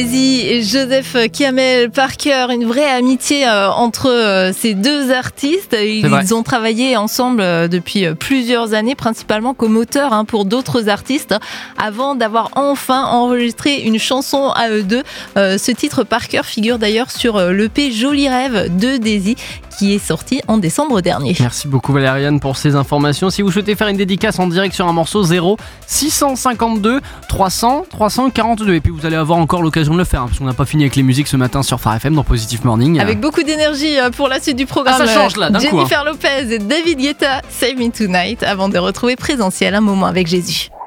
Et Joseph Kamel Parker, une vraie amitié entre ces deux artistes. Ils ont travaillé ensemble depuis plusieurs années, principalement comme auteurs pour d'autres artistes, avant d'avoir enfin enregistré une chanson à eux deux. Ce titre Parker figure d'ailleurs sur l'EP Joli Rêve de Daisy, qui est sorti en décembre dernier. Merci beaucoup Valériane pour ces informations. Si vous souhaitez faire une dédicace en direct sur un morceau, 0 652 300 342. Et puis vous allez avoir encore l'occasion de le faire, parce qu'on n'a pas fini avec les musiques ce matin sur Phare FM dans Positive Morning. Avec beaucoup d'énergie pour la suite du programme. Ça change là, d'un coup. Jennifer Lopez et David Guetta, Save Me Tonight, avant de retrouver Présentiel, un moment avec Jésus.